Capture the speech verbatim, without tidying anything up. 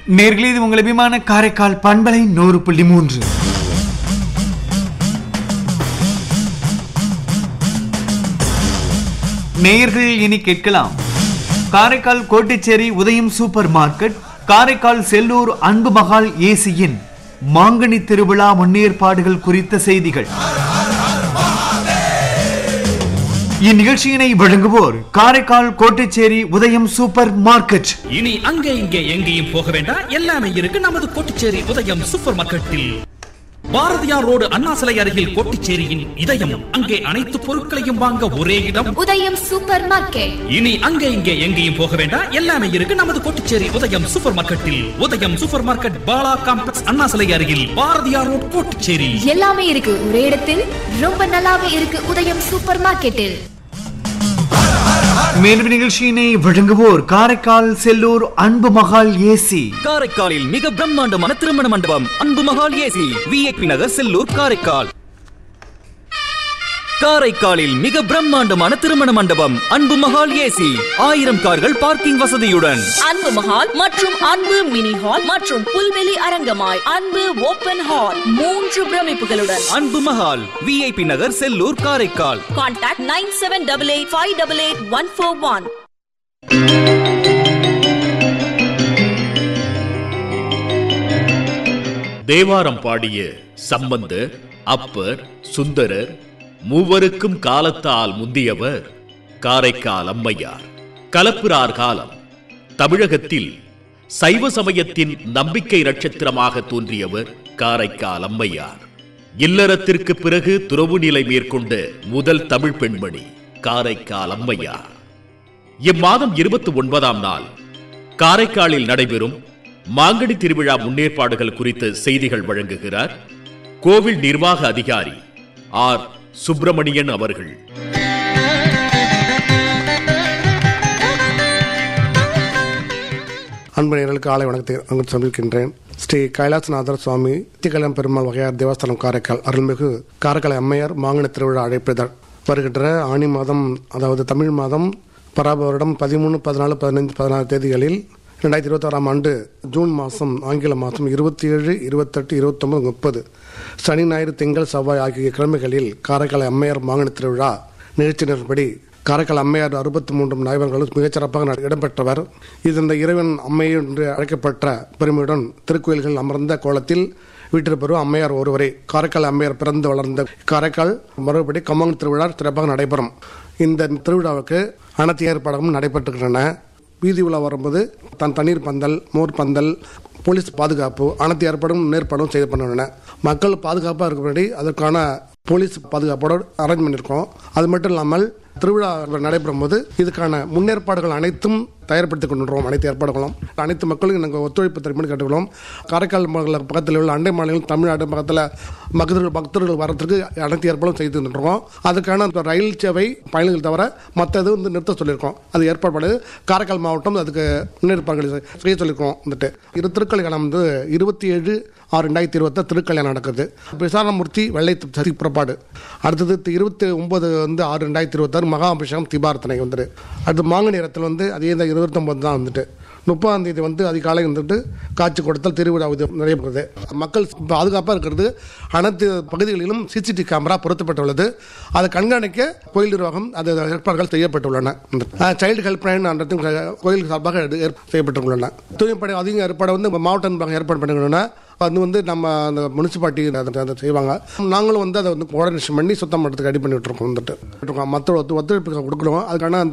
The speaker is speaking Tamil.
நேர்களே, இது உங்கள் அபிமான காரைக்கால் பண்பலை நூறு புள்ளி மூன்று. நேயர்கள் இனி கேட்கலாம் காரைக்கால் கோட்டைச்சேரி உதயம் சூப்பர் மார்க்கெட், காரைக்கால் செல்லூர் அன்பு மகால் ஏசியின் மாங்கனி திருவிழா முன்னேற்பாடுகள் குறித்த செய்திகள். இந்நிகழ்ச்சியினை வழங்குவோர் காரைக்கால் கோட்டைச்சேரி உதயம் சூப்பர் மார்க்கெட். இனி அங்கே இங்கே எங்கேயும் போக வேண்டாம், எல்லாமே இருக்கு நமது கோட்டைச்சேரி உதயம் சூப்பர் மார்க்கெட்டில். பாரதியார் ரோடு அண்ணா சிலை அருகில் கோட்டைச்சேரியின் இதயம். அங்கே அனைத்து பொருட்களையும் வாங்க ஒரே இடம் உதயம் சூப்பர் மார்க்கெட். இனி அங்கே இங்கே எங்கேயும் போக வேண்டாம், எல்லாமே இருக்கு நமது கோட்டைச்சேரி உதயம் சூப்பர் மார்க்கெட்டில். உதயம் சூப்பர் மார்க்கெட், பாலா காம்ப்ளெக்ஸ், அண்ணா சிலை அருகில், பாரதியார் ரோடு, கோட்டைச்சேரி. எல்லாமே இருக்கு ஒரே இடத்தில், ரொம்ப நல்லாவே இருக்கு உதயம் சூப்பர் மார்க்கெட்டில். மேலும் நிகழ்ச்சியினை வழங்குவோர் காரைக்கால் செல்லூர் அன்பு மகால் ஏசி. காரைக்காலில் மிக பிரம்மாண்டமான திருமண மண்டபம் அன்பு மகால் ஏசி, விஐபி நகர், செல்லூர், காரைக்கால். காரைக்காலில் மிக பிரம்மாண்டமான திருமண மண்டபம் அன்பு மகால் ஏசி, ஆயிரம் கார்கள் பார்க்கிங் வசதியுடன். அன்பு மஹால் மற்றும் அன்பு மினி ஹால் மற்றும் புல்வெளி அரங்கமாய் அன்பு ஓபன் ஹால், மூன்று பிரமிப்புகளுடன். அன்பு மஹால், விஐபி நகர், Sellur, Karaikal. Contact nine seven double eight five double eight one four one. Thevaram பாடிய சம்பந்தர், அப்பர், சுந்தரர் மூவருக்கும் காலத்தால் முந்தியவர் காரைக்கால் அம்மையார். கலப்பிறார் காலம். தமிழகத்தில் சைவ சமயத்தின் நம்பிக்கை நட்சத்திரமாக தோன்றியவர் காரைக்கால் அம்மையார். இல்லறத்திற்கு பிறகு துறவு நிலை மேற்கொண்ட முதல் தமிழ் பெண்மணி காரைக்கால் அம்மையார். இம்மாதம் இருபத்தி ஒன்பதாம் நாள் காரைக்காலில் நடைபெறும் மாங்கனி திருவிழா முன்னேற்பாடுகள் குறித்த செய்திகள் வழங்குகிறார் கோவில் நிர்வாக அதிகாரி ஆர் சுப்பிரமணியன் அவர்கள். அன்பர்களுக்கு ஆலை வணக்கத்தை சந்திக்கின்றேன். ஸ்ரீ கைலாசநாதர் சுவாமி திகழம் பெருமாள் வகையார் தேவஸ்தானம் காரைக்கால் அருள்மிகு காரைக்கால் அம்மையார் மாங்கனி திருவிழா அழைப்பிதழ் வருகின்ற ஆணி மாதம், அதாவது தமிழ் மாதம் பராப வருடம் பதிமூணு பதினாலு பதினைந்து பதினாறு தேதிகளில் ரெண்டாயிரத்தி இருபத்தி ஆறாம் ஆண்டு ஜூன் மாதம் ஆங்கில மாதம் இருபத்தி ஏழு இருபத்தெட்டு இருபத்தொன்பது முப்பது சனி ஞாயிறு திங்கள் செவ்வாய் ஆகிய கிழமைகளில் காரைக்கால் அம்மையார் மாங்கனி திருவிழா நிகழ்ச்சியின்படி காரைக்கால் அம்மையார் அறுபத்தி மூன்று நாயகர்களும் மிகச்சிறப்பாக இடம்பெற்றவர். இது இந்த இறைவன் அம்மை என்று அழைக்கப்பட்ட பெருமையுடன் திருக்கோயில்கள் அமர்ந்த கோலத்தில் வீட்டிற்பெறும் அம்மையார் ஒருவரே. காரைக்கால் அம்மையார் பிறந்து வளர்ந்த காரைக்கால் மறுபடி கம்மங்கனி திருவிழா சிறப்பாக நடைபெறும். இந்த திருவிழாவுக்கு அனைத்து ஏற்பாடுகளும் நடைபெற்றுகின்றன. வீதி உலா வரும்போது தன் தண்ணீர் பந்தல், மோர் பந்தல், போலீஸ் பாதுகாப்பு அனைத்து ஏற்பாடும் முன்னேற்பாடும் செய்யப்பட்டுள்ளன. மக்கள் பாதுகாப்பாக இருக்கிறபடி அதற்கான போலீஸ் பாதுகாப்போடு அரேஞ்ச் பண்ணியிருக்கோம். அது மட்டும் இல்லாமல் திருவிழா நடைபெறும் போது இதுக்கான முன்னேற்பாடுகள் அனைத்தும் தயார்படுத்திக் கொண்டுள்ளோம். அனைத்து ஏற்பாடுகளும் அனைத்து மக்களும் நாங்கள் ஒத்துழைப்பு தரும்படி கேட்டுக்கொள்வோம். காரைக்கால் பக்கத்தில் உள்ள அண்டை மாநிலம் தமிழ்நாடு பக்கத்தில் பக்தர்கள் பக்தர்கள் வரத்துக்கு அனைத்து ஏற்பாடும் செய்து நின்றோம். அதுக்கான ரயில் சேவை பயணிகள் தவிர மற்றது வந்து நிறுத்த சொல்லியிருக்கோம். அது ஏற்பாடு காரைக்கால் மாவட்டம் அதுக்கு முன்னேற்பாடுகள் செய்ய சொல்லியிருக்கோம். வந்துட்டு இரு திருக்கல்யாணம் வந்து இருபத்தி ஏழு ஆறு ரெண்டாயிரத்தி இருபத்தி திருக்கல்யாணம் நடக்குது. விசாரணமூர்த்தி வெள்ளை சதி புறப்பாடு. அடுத்தது இருபத்தி ஒன்பது வந்து ஆறு ரெண்டாயிரத்தி இருபத்தாறு மகா அபிஷேகம் தீபார்த்தனை வந்துட்டு. அடுத்து மாங்கனி நேரத்தில் வந்து அதே தான் இருபத்தி ஒன்பது தான் வந்துட்டு. முப்பதாம் தேதி வந்து அதிகாலை வந்துட்டு காட்சி கொடுத்தல் திருவிழா நடைபெறுது. மக்கள் பாதுகாப்பாக இருக்கிறது. அனைத்து பகுதிகளிலும் சிசிடிவி கேமரா பொருத்தப்பட்டுள்ளது. அதை கண்காணிக்க கோயில் நிர்வாகம் அது ஏற்பாடுகள் செய்யப்பட்டுள்ளன. சைல்டு ஹெல்ப் லைன் கோயில் சார்பாக செய்யப்பட்டுள்ளன. தூய்மைப்படை அதிக ஏற்பாடு வந்து மாவட்ட நிர்வாகம் ஏற்பாடு பண்ணிக்கணும்னா அது வந்து நம்ம அந்த முனிசிபாலிட்டி அதை செய்வாங்க. நாங்களும் வந்து அதை வந்து கோஆர்டினேஷன் பண்ணி சுத்தம் பண்ணுறதுக்கு ரெடி பண்ணிட்டு இருக்கோம். வந்துட்டு மற்ற ஒத்துழைப்பு கொடுக்குறோம். அதுக்கான